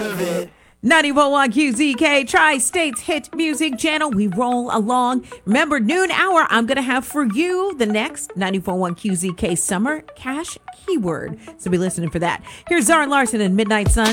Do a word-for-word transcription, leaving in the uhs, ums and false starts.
part of it. ninety point one Q Z K, Tri-State's hit music channel. We roll along. Remember, noon hour, I'm going to have for you the next ninety point one Q Z K Summer Cash Keyword. So be listening for that. Here's Zara Larson and Midnight Sun.